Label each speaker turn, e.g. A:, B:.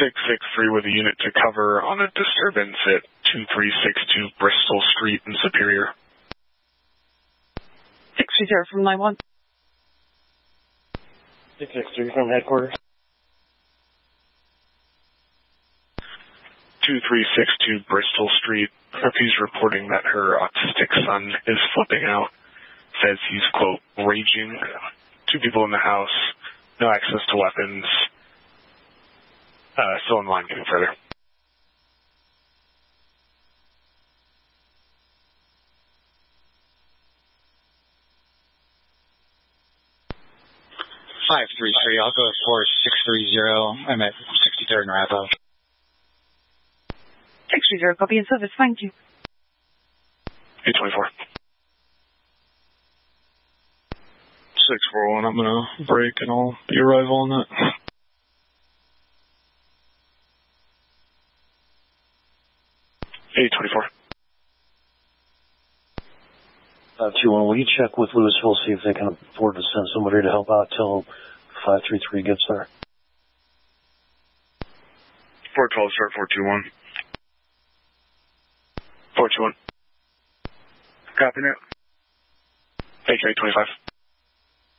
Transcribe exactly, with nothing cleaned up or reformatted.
A: six six three with a unit to cover on a disturbance at two three six two Bristol Street in Superior.
B: six three zero from line one.
C: six six three from headquarters.
A: two three six two Bristol Street. He's reporting that her autistic son is flipping out. Says he's, quote, raging. Two people in the house. No access to weapons. Uh, still in line getting further.
D: five three three, I'll go for six three zero. I'm at sixty-third and Arapahoe.
B: six three zero, copy in service, thank you.
A: eight twenty-four.
C: six four one, I'm going to break and I'll be arrival on that.
A: eight twenty-four.
E: five two one, will you check with Louisville, see if they can afford to send somebody to help out till five three three gets there?
C: four twelve, start four two one.
A: four two one.
C: Copy now.
A: Thank you, eight twenty-five.